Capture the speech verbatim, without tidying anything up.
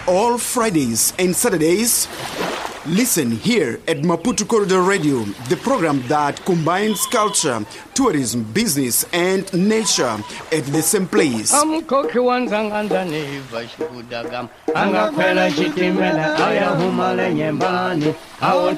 all Fridays and Saturdays. Listen here at Maputo Corridor Radio, the program that combines culture, tourism, business, and nature at the same place.